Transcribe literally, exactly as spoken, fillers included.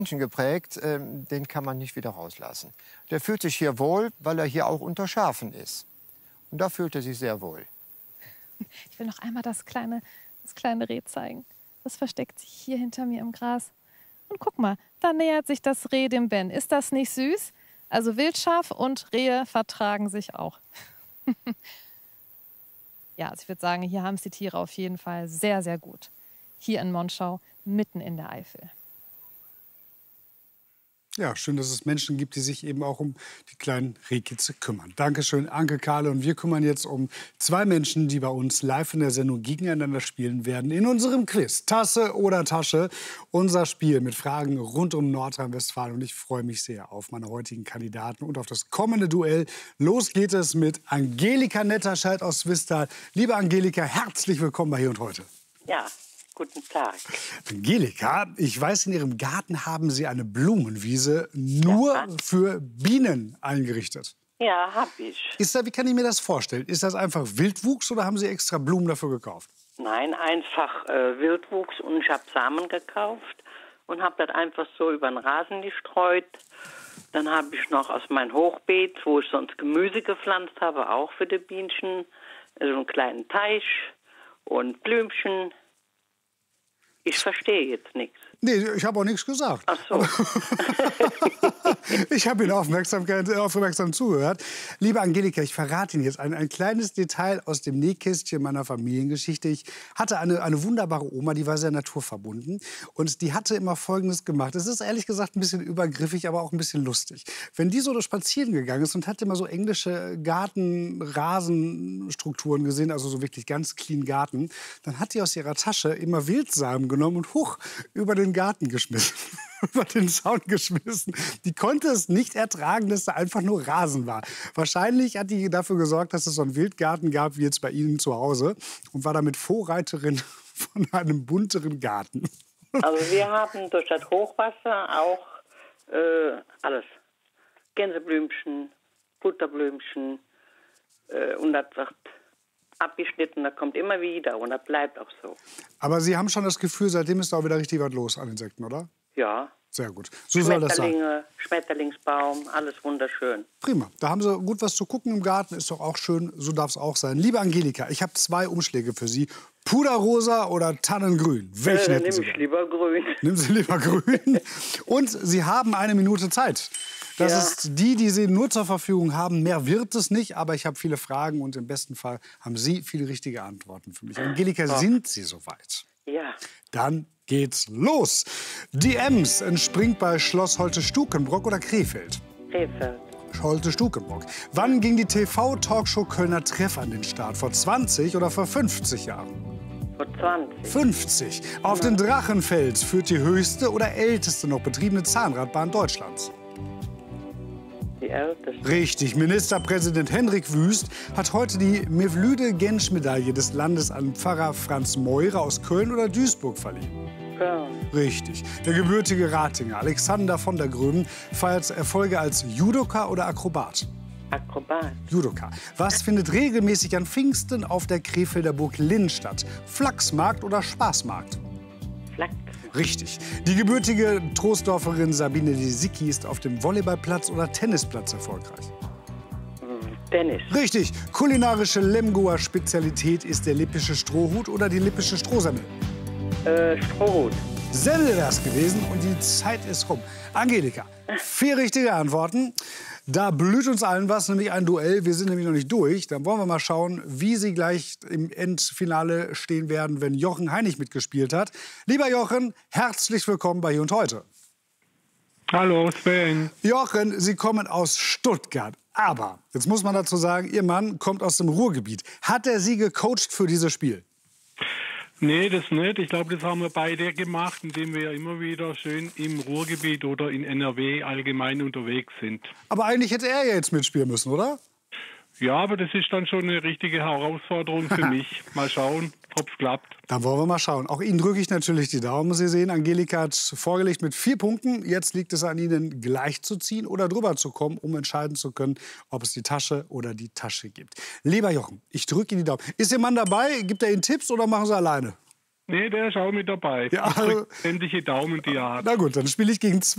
geprägt, ähm, den kann man nicht wieder rauslassen. Der fühlt sich hier wohl, weil er hier auch unter Schafen ist. Und da fühlt er sich sehr wohl. Ich will noch einmal das kleine, das kleine Reh zeigen. Das versteckt sich hier hinter mir im Gras. Und guck mal, da nähert sich das Reh dem Ben. Ist das nicht süß? Also Wildschaf und Rehe vertragen sich auch. Ja, also ich würde sagen, hier haben es die Tiere auf jeden Fall sehr, sehr gut. Hier in Monschau, mitten in der Eifel. Ja, schön, dass es Menschen gibt, die sich eben auch um die kleinen Rehkitze kümmern. Dankeschön, Anke Kahle. Und wir kümmern jetzt um zwei Menschen, die bei uns live in der Sendung gegeneinander spielen werden. In unserem Quiz Tasse oder Tasche. Unser Spiel mit Fragen rund um Nordrhein-Westfalen. Und ich freue mich sehr auf meine heutigen Kandidaten und auf das kommende Duell. Los geht es mit Angelika Netterscheid aus Zwistal. Liebe Angelika, herzlich willkommen bei Hier und Heute. Ja. Guten Tag. Angelika, ich weiß, in Ihrem Garten haben Sie eine Blumenwiese nur ja. für Bienen eingerichtet. Ja, habe ich. Ist da, wie kann ich mir das vorstellen? Ist das einfach Wildwuchs oder haben Sie extra Blumen dafür gekauft? Nein, einfach äh, Wildwuchs und ich habe Samen gekauft und habe das einfach so über den Rasen gestreut. Dann habe ich noch aus meinem Hochbeet, wo ich sonst Gemüse gepflanzt habe, auch für die Bienchen, so einen kleinen Teich und Blümchen. Ich verstehe jetzt nichts. Nee, ich habe auch nichts gesagt. Ach so. Ich habe Ihnen aufmerksam, aufmerksam zugehört. Liebe Angelika, ich verrate Ihnen jetzt ein, ein kleines Detail aus dem Nähkästchen meiner Familiengeschichte. Ich hatte eine, eine wunderbare Oma, die war sehr naturverbunden. Und die hatte immer Folgendes gemacht. Es ist ehrlich gesagt ein bisschen übergriffig, aber auch ein bisschen lustig. Wenn die so spazieren gegangen ist und hat immer so englische Garten-Rasenstrukturen gesehen, also so wirklich ganz clean Garten, dann hat die aus ihrer Tasche immer Wildsamen genommen und hoch über den Garten geschmissen, über den Zaun geschmissen. Die konnte es nicht ertragen, dass da einfach nur Rasen war. Wahrscheinlich hat die dafür gesorgt, dass es so einen Wildgarten gab, wie jetzt bei Ihnen zu Hause, und war damit Vorreiterin von einem bunteren Garten. Also wir haben durch das Hochwasser auch äh, alles. Gänseblümchen, Butterblümchen äh, und das wird abgeschnitten, das kommt immer wieder und das bleibt auch so. Aber Sie haben schon das Gefühl, seitdem ist da auch wieder richtig was los an Insekten, oder? Ja. Sehr gut. So soll das sein. Schmetterlinge, Schmetterlingsbaum, alles wunderschön. Prima. Da haben Sie gut was zu gucken im Garten. Ist doch auch schön. So darf es auch sein. Liebe Angelika, ich habe zwei Umschläge für Sie. Puderrosa oder Tannengrün? Welchen äh, hätten Sie? Nehme ich lieber grün. Nehmen Sie lieber grün. Und Sie haben eine Minute Zeit. Das Ja. ist die, die Sie nur zur Verfügung haben. Mehr wird es nicht, aber ich habe viele Fragen und im besten Fall haben Sie viele richtige Antworten für mich. Angelika, Ja. sind Sie soweit? Ja. Dann geht's los. Die Ems entspringt bei Schloss Holte-Stukenbrock oder Krefeld? Krefeld. Holte-Stukenbrock. Wann ging die T V-Talkshow Kölner Treff an den Start? Vor zwanzig oder vor fünfzig Jahren? Vor zwanzig. fünfzig. Auf den Drachenfels führt die höchste oder älteste noch betriebene Zahnradbahn Deutschlands? Die älteste. Richtig. Ministerpräsident Hendrik Wüst hat heute die Mevlüde-Gensch-Medaille des Landes an Pfarrer Franz Meurer aus Köln oder Duisburg verliehen. Köln. Richtig. Der gebürtige Ratinger Alexander von der Gröben feiert Erfolge als Judoka oder Akrobat. Akrobat. Judoka. Was findet regelmäßig an Pfingsten auf der Krefelder Burg Linn statt? Flachsmarkt oder Spaßmarkt? Flachs. Richtig. Die gebürtige Troisdorferin Sabine Lisicki ist auf dem Volleyballplatz oder Tennisplatz erfolgreich. Tennis. Richtig. Kulinarische Lemgoer Spezialität ist der lippische Strohhut oder die lippische Strohsemmel? Äh, Strohhut. Semmel wär's gewesen und die Zeit ist rum. Angelika, vier richtige Antworten. Da blüht uns allen was, nämlich ein Duell. Wir sind nämlich noch nicht durch. Dann wollen wir mal schauen, wie Sie gleich im Endfinale stehen werden, wenn Jochen Heinig mitgespielt hat. Lieber Jochen, herzlich willkommen bei Hier und Heute. Hallo, Sven. Jochen, Sie kommen aus Stuttgart. Aber, jetzt muss man dazu sagen, Ihr Mann kommt aus dem Ruhrgebiet. Hat er Sie gecoacht für dieses Spiel? Nee, das nicht. Ich glaube, das haben wir beide gemacht, indem wir immer wieder schön im Ruhrgebiet oder in N R W allgemein unterwegs sind. Aber eigentlich hätte er ja jetzt mitspielen müssen, oder? Ja, aber das ist dann schon eine richtige Herausforderung für mich. Mal schauen, ob es klappt. Dann wollen wir mal schauen. Auch Ihnen drücke ich natürlich die Daumen. Sie sehen, Angelika hat vorgelegt mit vier Punkten. Jetzt liegt es an Ihnen, gleich zu ziehen oder drüber zu kommen, um entscheiden zu können, ob es die Tasche oder die Tasche gibt. Lieber Jochen, ich drücke Ihnen die Daumen. Ist Ihr Mann dabei? Gibt er Ihnen Tipps oder machen Sie alleine? Nee, der ist auch mit dabei. Ja, Ich drück sämtliche Daumen, die er hat. Na gut, dann spiele ich gegen zwei.